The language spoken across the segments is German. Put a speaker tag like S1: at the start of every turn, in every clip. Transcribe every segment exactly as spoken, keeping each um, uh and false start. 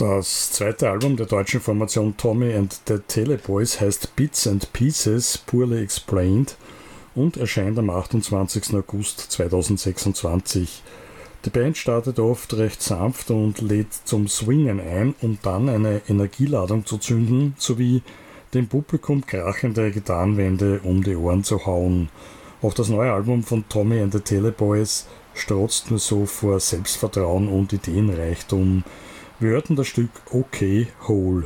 S1: Das zweite Album der deutschen Formation Tommy and the Teleboys heißt Bits and Pieces, Poorly Explained und erscheint am achtundzwanzigsten August zweitausendsechsundzwanzig. Die Band startet oft recht sanft und lädt zum Swingen ein, um dann eine Energieladung zu zünden, sowie dem Publikum krachende Gitarrenwände um die Ohren zu hauen. Auch das neue Album von Tommy and the Teleboys strotzt nur so vor Selbstvertrauen und Ideenreichtum. Wir hörten das Stück Okay Hole.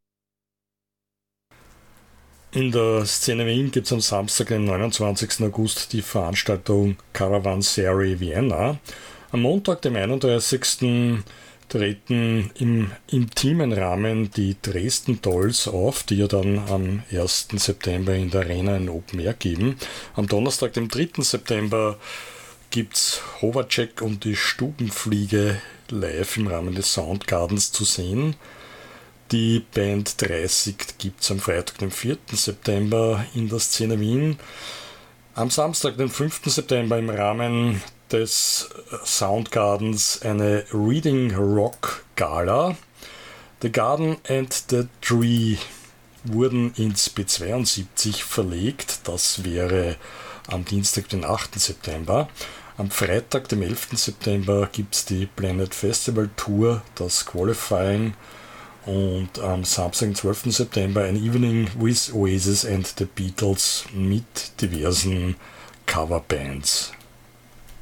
S1: In der Szene Wien gibt es am Samstag, den neunundzwanzigsten August, die Veranstaltung Caravanserai Vienna. Am Montag, dem einunddreißigsten treten im intimen Rahmen die Dresden Dolls auf, die ja dann am ersten September in der Arena ein Open Air geben. Am Donnerstag, dem dritten September, gibt's Hovacek und die Stubenfliege live im Rahmen des Soundgardens zu sehen. Die Band dreißig gibt's am Freitag, dem vierten September in der Szene Wien. Am Samstag, den fünften September im Rahmen des Soundgardens eine Reading Rock Gala. The Garden and the Tree wurden ins B zweiundsiebzig verlegt. Das wäre am Dienstag, den achten September. Am Freitag, dem elften September, gibt es die Planet Festival Tour, das Qualifying. Und am Samstag, den zwölften September, ein Evening with Oasis and the Beatles mit diversen Coverbands.